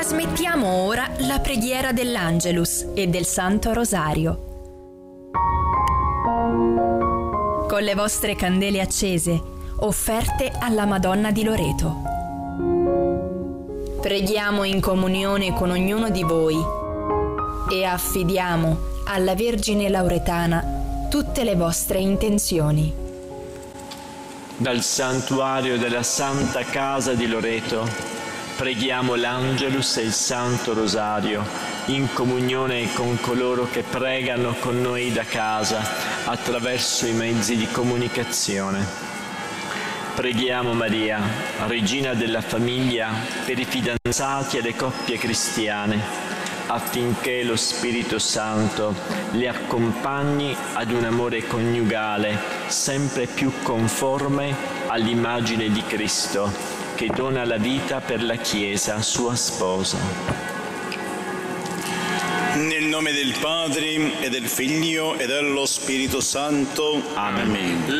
Trasmettiamo ora la preghiera dell'Angelus e del Santo Rosario. Con le vostre candele accese, offerte alla Madonna di Loreto. Preghiamo in comunione con ognuno di voi e affidiamo alla Vergine Lauretana tutte le vostre intenzioni. Dal santuario della Santa Casa di Loreto preghiamo l'Angelus e il Santo Rosario in comunione con coloro che pregano con noi da casa attraverso i mezzi di comunicazione. Preghiamo Maria, Regina della Famiglia, per i fidanzati e le coppie cristiane, affinché lo Spirito Santo li accompagni ad un amore coniugale sempre più conforme all'immagine di Cristo, che dona la vita per la Chiesa, sua sposa. Nel nome del Padre, e del Figlio, e dello Spirito Santo. Amen.